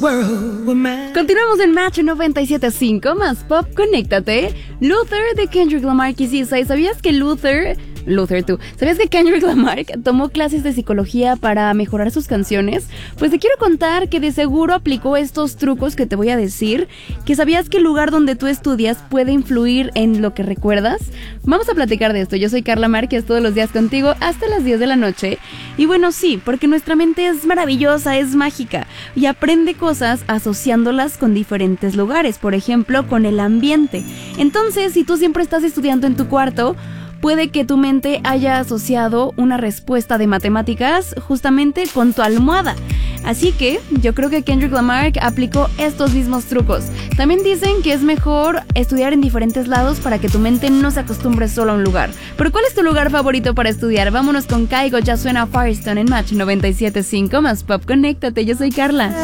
Continuamos en Match 97.5 más Pop, conéctate. Luther de Kendrick Lamar quizás. ¿Sabías que ¿sabías que Kendrick Lamar tomó clases de psicología para mejorar sus canciones? Pues te quiero contar que de seguro aplicó estos trucos que te voy a decir. ¿Que sabías que el lugar donde tú estudias puede influir en lo que recuerdas? Vamos a platicar de esto. Yo soy Carla Márquez, todos los días contigo hasta las 10 de la noche. Y bueno, sí, porque nuestra mente es maravillosa, es mágica y aprende cosas asociándolas con diferentes lugares, por ejemplo, con el ambiente. Entonces, si tú siempre estás estudiando en tu cuarto, puede que tu mente haya asociado una respuesta de matemáticas justamente con tu almohada. Así que yo creo que Kendrick Lamar aplicó estos mismos trucos. También dicen que es mejor estudiar en diferentes lados para que tu mente no se acostumbre solo a un lugar. Pero ¿cuál es tu lugar favorito para estudiar? Vámonos con Kygo, ya suena Firestone en Match 97.5 más Pop, conéctate. Yo soy Carla.